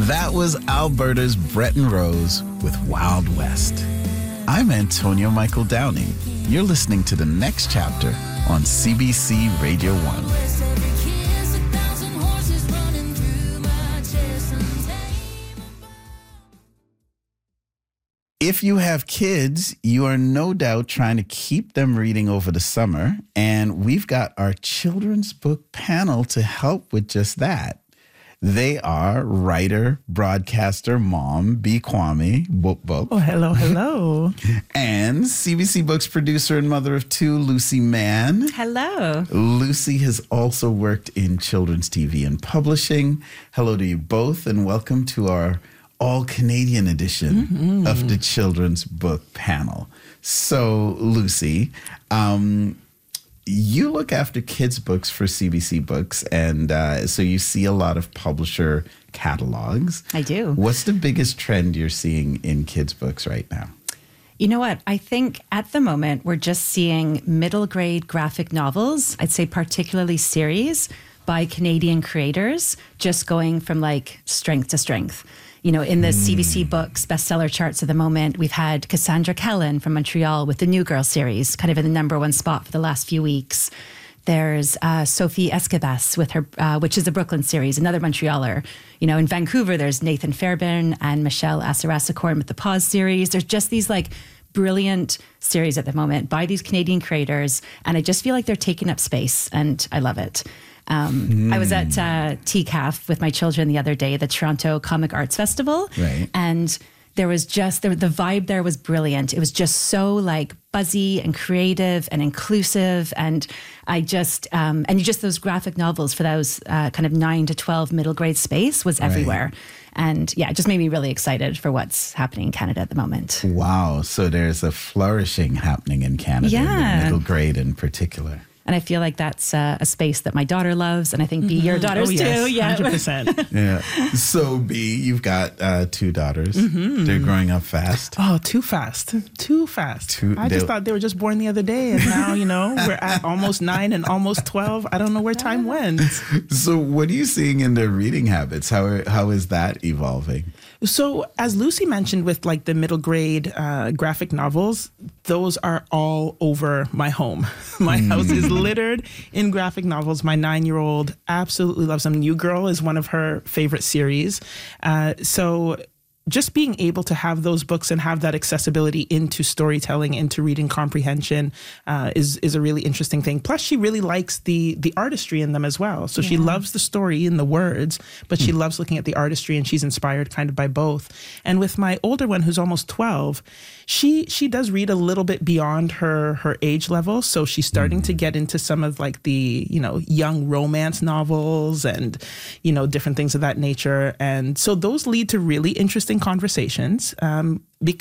That was Alberta's Bretton Rose with Wild West. I'm Antonio Michael Downing. You're listening to The Next Chapter on CBC Radio 1. If you have kids, you are no doubt trying to keep them reading over the summer, and we've got our children's book panel to help with just that. They are writer, broadcaster, mom, B. Kwame, Book. Oh, hello, hello. And CBC Books producer and mother of two, Lucy Mann. Hello. Lucy has also worked in children's TV and publishing. Hello to you both, and welcome to our all-Canadian edition of the Children's Book Panel. So, Lucy, you look after kids' books for CBC Books, and so you see a lot of publisher catalogs. I do. What's the biggest trend you're seeing in kids' books right now? You know what? I think at the moment we're just seeing middle grade graphic novels, I'd say particularly series by Canadian creators, just going from like strength to strength. You know, in the CBC Books bestseller charts at the moment, we've had Cassandra Kellen from Montreal with the New Girl series, kind of in the number one spot for the last few weeks. There's Sophie Escabas with her, which is a Brooklyn series, another Montrealer. You know, in Vancouver, there's Nathan Fairbairn and Michelle Asarasakorn with the Pause series. There's just these like brilliant series at the moment by these Canadian creators, and I just feel like they're taking up space, and I love it. I was at TCAF with my children the other day, the Toronto Comic Arts Festival. Right. And there was just, the vibe there was brilliant. It was just so like buzzy and creative and inclusive. And I just, and just those graphic novels for those kind of 9 to 12 middle grade space was everywhere. And yeah, it just made me really excited for what's happening in Canada at the moment. Wow. So there's a flourishing happening in Canada, in the middle grade in particular. And I feel like that's a space that my daughter loves, and I think B, your daughters too. Yeah, 100%. Yeah. So B, you've got two daughters. They're growing up fast. Oh, too fast. Too fast. I just thought they were just born the other day, and now, you know, we're at almost 9 and almost 12. I don't know where time went. So what are you seeing in their reading habits? How is that evolving? So as Lucy mentioned with like the middle grade graphic novels, those are all over my home. My house is littered in graphic novels. My 9-year-old absolutely loves them. New Girl is one of her favorite series. So just being able to have those books and have that accessibility into storytelling, into reading comprehension is a really interesting thing. Plus, she really likes the artistry in them as well. So she loves the story and the words, but she loves looking at the artistry, and she's inspired kind of by both. And with my older one, who's almost 12, she does read a little bit beyond her age level. So she's starting to get into some of like the, you know, young romance novels and, you know, different things of that nature. And so those lead to really interesting conversations. Because